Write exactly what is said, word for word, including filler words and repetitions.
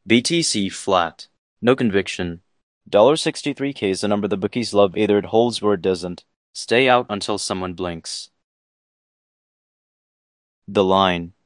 B T C flat. No conviction. one sixty-three K is the number the bookies love, either it holds or it doesn't. Stay out until someone blinks. The line.